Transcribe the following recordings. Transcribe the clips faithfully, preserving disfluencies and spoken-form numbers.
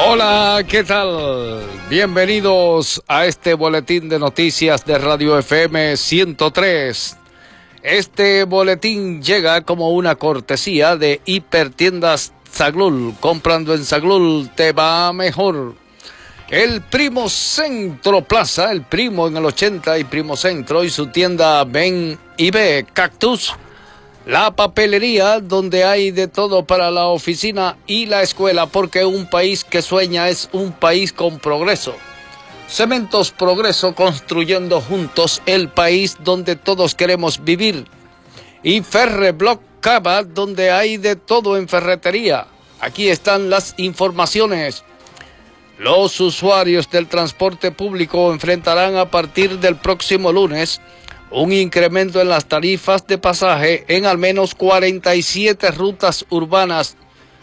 Hola, ¿qué tal? Bienvenidos a este boletín de noticias de Radio F M ciento tres. Este boletín llega como una cortesía de Hipertiendas Zaglul. Comprando en Zaglul te va mejor. El Primo Centro Plaza, el Primo en el ochenta y Primo Centro y su tienda Ven y Ve Cactus. La papelería donde hay de todo para la oficina y la escuela, porque un país que sueña es un país con progreso. Cementos Progreso, construyendo juntos el país donde todos queremos vivir. Y Ferreblock Cava, donde hay de todo en ferretería. Aquí están las informaciones. Los usuarios del transporte público enfrentarán a partir del próximo lunes un incremento en las tarifas de pasaje en al menos cuarenta y siete rutas urbanas,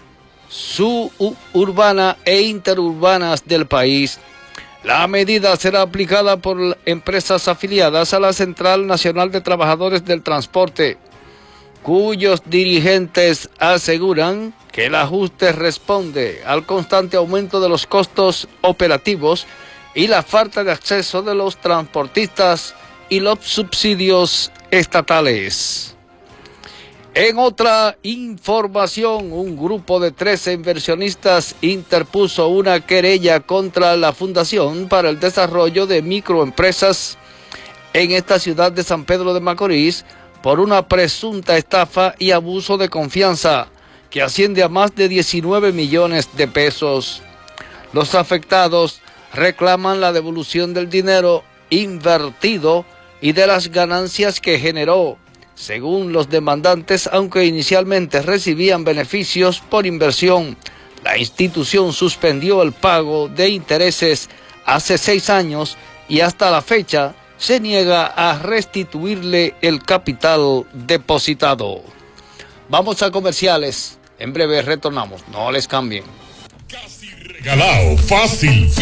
suburbanas e interurbanas del país. La medida será aplicada por empresas afiliadas a la Central Nacional de Trabajadores del Transporte, cuyos dirigentes aseguran que el ajuste responde al constante aumento de los costos operativos y la falta de acceso de los transportistas y los subsidios estatales. En otra información, un grupo de trece inversionistas interpuso una querella contra la Fundación para el Desarrollo de Microempresas en esta ciudad de San Pedro de Macorís por una presunta estafa y abuso de confianza que asciende a más de diecinueve millones de pesos. Los afectados reclaman la devolución del dinero invertido y de las ganancias que generó. Según los demandantes, aunque inicialmente recibían beneficios por inversión, la institución suspendió el pago de intereses hace seis años y hasta la fecha se niega a restituirle el capital depositado. Vamos a comerciales. En breve retornamos. No les cambien. Casi regalado, fácil,